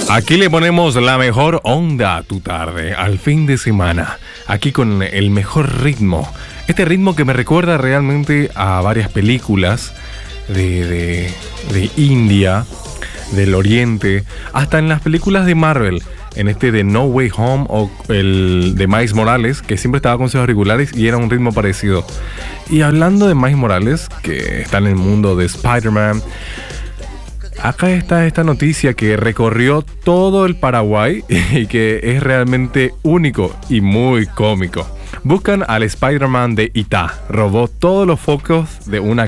Aquí le ponemos la mejor onda a tu tarde, al fin de semana. Aquí con el mejor ritmo. Este ritmo que me recuerda realmente a varias películas de India, del Oriente, hasta en las películas de Marvel. En este de No Way Home o el de Miles Morales, que siempre estaba con sus auriculares y era un ritmo parecido. Y hablando de Miles Morales, que está en el mundo de Spider-Man, acá está esta noticia que recorrió todo el Paraguay y que es realmente único y muy cómico. Buscan al Spider-Man de Itá. Robó todos los focos de una